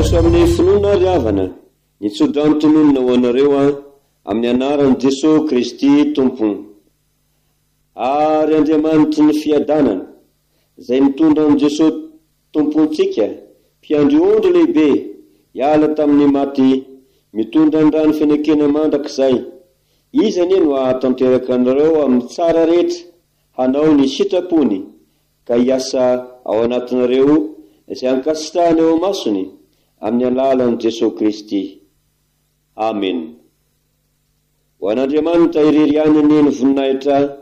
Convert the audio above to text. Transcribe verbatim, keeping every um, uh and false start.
aso amin'ny finoana ry havana nitsodrano tononona ho anareo a amin'ny anaran'i Jesosy Kristy tompony. Ary Andriamanitry ny fiadanana izay mitondra an' Jesosy tompontsika mpiandry ondry lehibe hiala tamin'ny maty, mitondra ny rano fenekena mandrakizay, izy anie no ahatanteraka anareo amin'ny tsara rehetra hanao ny sitrapony ka hiasa ao anatinareo izay ankasitrahany eo masony amin'ny alalan'i Jesosy Kristy. Amen. Ho an'Andriamanitra irery ihany ny voninahitra